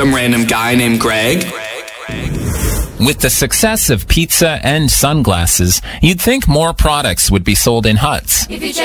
some random guy named Greg. With the success of pizza and sunglasses, you'd think more products would be sold in huts.